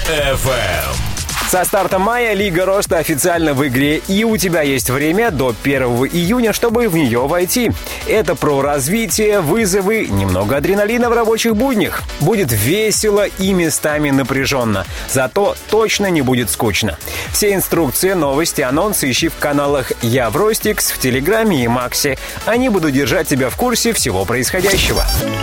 FM. Со старта мая Лига Роста официально в игре, и у тебя есть время до 1 июня, чтобы в нее войти. Это про развитие, вызовы, немного адреналина в рабочих буднях. Будет весело и местами напряженно, зато точно не будет скучно. Все инструкции, новости, анонсы ищи в каналах «Я в Ростикс», в Телеграме и Максе. Они будут держать тебя в курсе всего происходящего.